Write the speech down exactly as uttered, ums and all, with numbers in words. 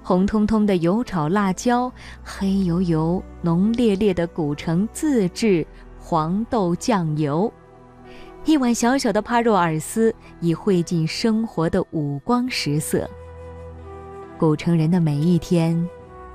红彤彤的油炒辣椒，黑油油浓烈烈的古城自制黄豆酱油。一碗小小的帕若尔斯已绘尽生活的五光十色。古城人的每一天